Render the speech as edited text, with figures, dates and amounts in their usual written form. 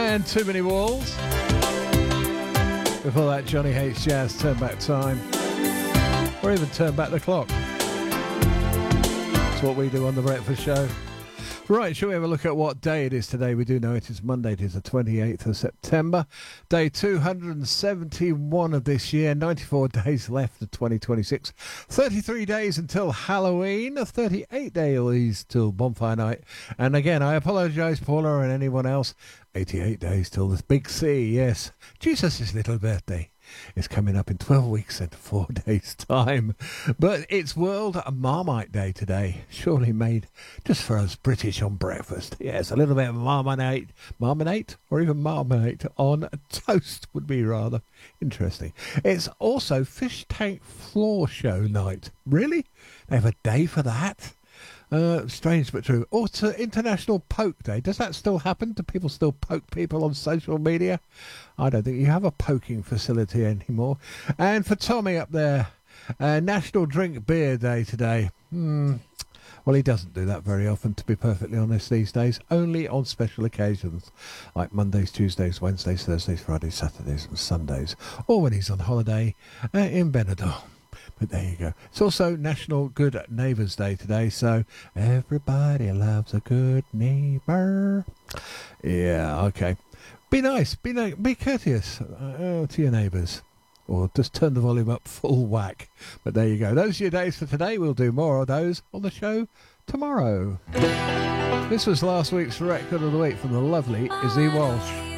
And Too Many Walls. Before that, Johnny Hates Jazz, Turn Back Time. Or even Turn Back the Clock. That's what we do on The Breakfast Show. Right, shall we have a look at what day it is today? We do know it is Monday. It is the 28th of September. Day 271 of this year. 94 days left of 2026. 33 days until Halloween. 38 days till Bonfire Night. And again, I apologise, Paula, and anyone else. 88 days till the Big C, yes. Jesus' little birthday is coming up in 12 weeks and 4 days' time. But it's World Marmite Day today, surely made just for us British on breakfast. Yes, a little bit of marmite, or even marmite on toast would be rather interesting. It's also Fish Tank Floor Show night. Really? They have a day for that? Strange but true. Also, International Poke Day. Does that still happen? Do people still poke people on social media? I don't think you have a poking facility anymore. And for Tommy up there, National Drink Beer Day today. Well, he doesn't do that very often, to be perfectly honest, these days. Only on special occasions, like Mondays, Tuesdays, Wednesdays, Thursdays, Fridays, Saturdays and Sundays. Or when he's on holiday in Benidorm. But there you go. It's also National Good Neighbours Day today, so everybody loves a good neighbour. Yeah, okay. Be nice, be courteous to your neighbours. Or just turn the volume up full whack. But there you go. Those are your days for today. We'll do more of those on the show tomorrow. This was last week's record of the week from the lovely Izzy Walsh.